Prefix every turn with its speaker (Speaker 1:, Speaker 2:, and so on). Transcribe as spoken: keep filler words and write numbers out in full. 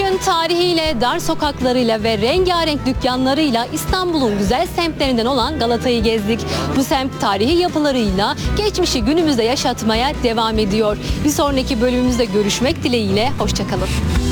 Speaker 1: Bugün tarihiyle, dar sokaklarıyla ve rengarenk dükkanlarıyla İstanbul'un güzel semtlerinden olan Galata'yı gezdik. Bu semt tarihi yapılarıyla geçmişi günümüzde yaşatmaya devam ediyor. Bir sonraki bölümümüzde görüşmek dileğiyle, hoşça kalın.